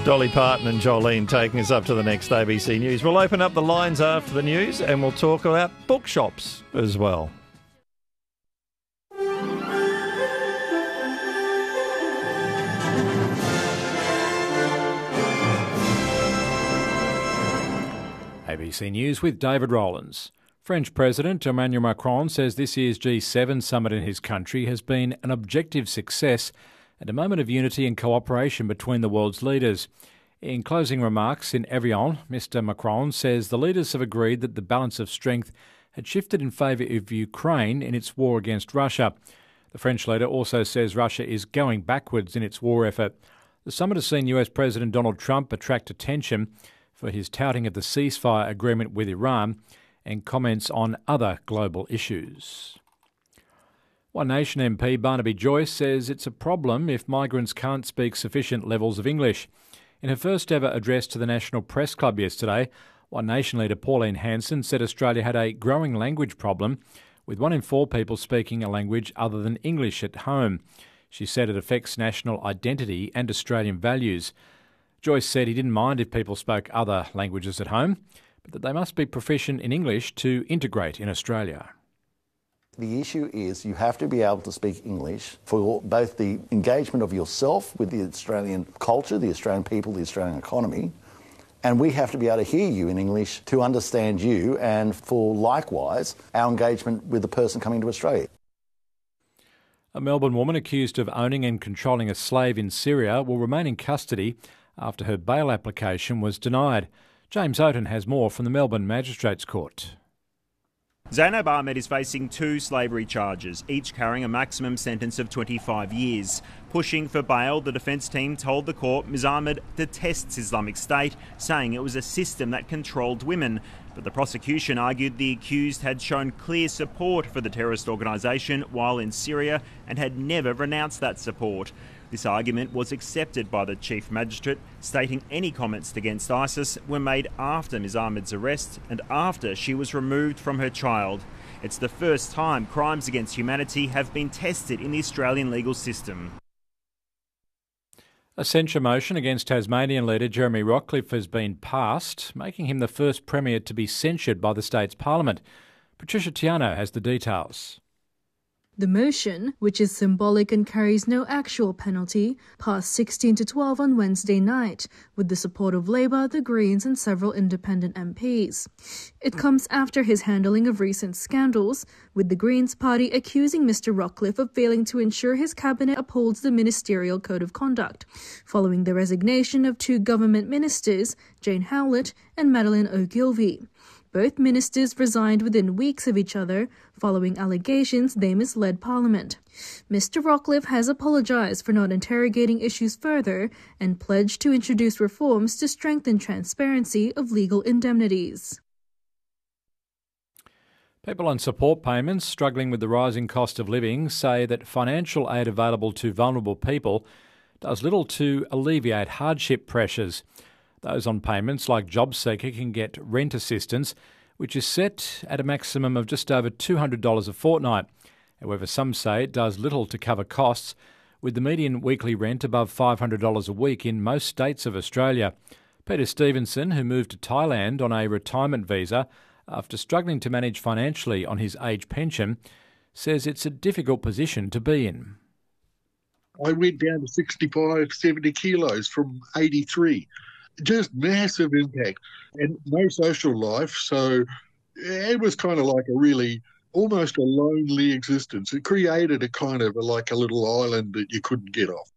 Dolly Parton and Jolene taking us up to the next ABC News. We'll open up the lines after the news and we'll talk about bookshops as well. ABC News with David Rowlands. French President Emmanuel Macron says this year's G7 summit in his country has been an objective success and a moment of unity and cooperation between the world's leaders. In closing remarks in Evian, Mr Macron says the leaders have agreed that the balance of strength had shifted in favour of Ukraine in its war against Russia. The French leader also says Russia is going backwards in its war effort. The summit has seen US President Donald Trump attract attention for his touting of the ceasefire agreement with Iran and comments on other global issues. One Nation MP Barnaby Joyce says it's a problem if migrants can't speak sufficient levels of English. In her first ever address to the National Press Club yesterday, One Nation leader Pauline Hanson said Australia had a growing language problem, with 1 in 4 people speaking a language other than English at home. She said it affects national identity and Australian values. Joyce said he didn't mind if people spoke other languages at home, but that they must be proficient in English to integrate in Australia. The issue is you have to be able to speak English for both the engagement of yourself with the Australian culture, the Australian people, the Australian economy, and we have to be able to hear you in English to understand you and for, likewise, our engagement with the person coming to Australia. A Melbourne woman accused of owning and controlling a slave in Syria will remain in custody after her bail application was denied. James Oaten has more from the Melbourne Magistrates Court. Zainab Ahmed is facing 2 slavery charges, each carrying a maximum sentence of 25 years. Pushing for bail, the defence team told the court Ms Ahmed detests Islamic State, saying it was a system that controlled women. But the prosecution argued the accused had shown clear support for the terrorist organisation while in Syria and had never renounced that support. This argument was accepted by the Chief Magistrate, stating any comments against ISIS were made after Ms Ahmed's arrest and after she was removed from her child. It's the first time crimes against humanity have been tested in the Australian legal system. A censure motion against Tasmanian leader Jeremy Rockliff has been passed, making him the first Premier to be censured by the state's Parliament. Patricia Tiano has the details. The motion, which is symbolic and carries no actual penalty, passed 16-12 on Wednesday night, with the support of Labor, the Greens and several independent MPs. It comes after his handling of recent scandals, with the Greens party accusing Mr Rockliff of failing to ensure his cabinet upholds the ministerial code of conduct, following the resignation of 2 government ministers, Jane Howlett and Madeleine O'Gilvy. Both ministers resigned within weeks of each other, following allegations they misled Parliament. Mr Rockliff has apologised for not interrogating issues further and pledged to introduce reforms to strengthen transparency of legal indemnities. People on support payments struggling with the rising cost of living say that financial aid available to vulnerable people does little to alleviate hardship pressures. Those on payments like JobSeeker can get rent assistance, which is set at a maximum of just over $200 a fortnight. However, some say it does little to cover costs, with the median weekly rent above $500 a week in most states of Australia. Peter Stevenson, who moved to Thailand on a retirement visa after struggling to manage financially on his age pension, says it's a difficult position to be in. I went down to 65, 70 kilos from 83. Just massive impact and no social life. So it was kind of like a really almost a lonely existence. It created a kind of like a little island that you couldn't get off.